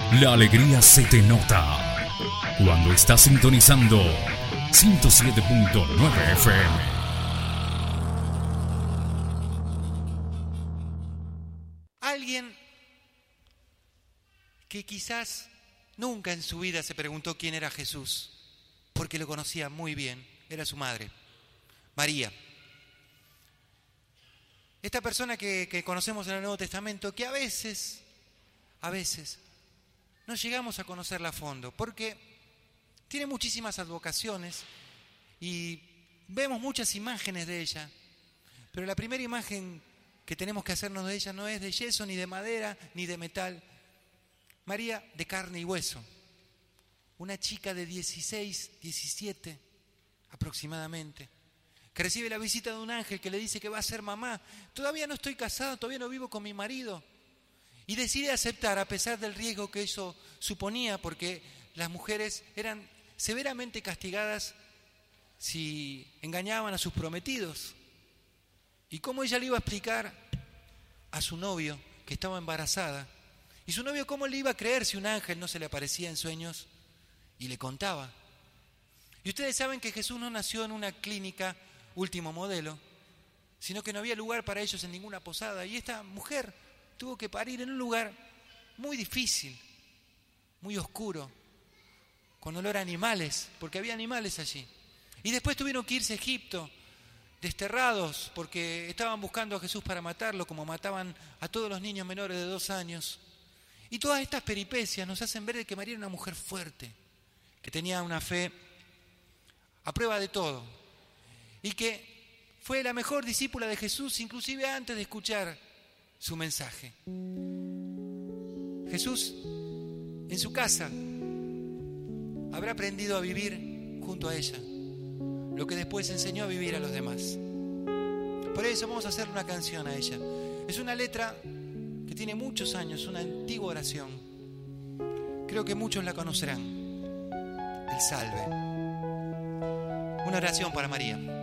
La alegría se te nota cuando estás sintonizando 107.9 FM. Alguien que quizás nunca en su vida se preguntó quién era Jesús, porque lo conocía muy bien, era su madre, María. Esta persona que conocemos en el Nuevo Testamento, que a veces no llegamos a conocerla a fondo, porque tiene muchísimas advocaciones y vemos muchas imágenes de ella, pero la primera imagen que tenemos que hacernos de ella no es de yeso, ni de madera, ni de metal. María de carne y hueso, una chica de 16, 17 aproximadamente, que recibe la visita de un ángel que le dice que va a ser mamá. Todavía no estoy casada, todavía no vivo con mi marido. Y decide aceptar a pesar del riesgo que eso suponía, porque las mujeres eran severamente castigadas si engañaban a sus prometidos. ¿Y cómo ella le iba a explicar a su novio que estaba embarazada? ¿Y su novio cómo le iba a creer si un ángel no se le aparecía en sueños y le contaba? Y ustedes saben que Jesús no nació en una clínica último modelo, sino que no había lugar para ellos en ninguna posada. Y esta mujer tuvo que parir en un lugar muy difícil, muy oscuro, con olor a animales, porque había animales allí. Y después tuvieron que irse a Egipto, desterrados, porque estaban buscando a Jesús para matarlo, como mataban a todos los niños menores de 2 años. Y todas estas peripecias nos hacen ver que María era una mujer fuerte, que tenía una fe a prueba de todo, y que fue la mejor discípula de Jesús, inclusive antes de escuchar su mensaje. Jesús, en su casa, habrá aprendido a vivir junto a ella, lo que después enseñó a vivir a los demás. Por eso vamos a hacer una canción a ella. Es una letra que tiene muchos años, una antigua oración. Creo que muchos la conocerán. El Salve. Una oración para María.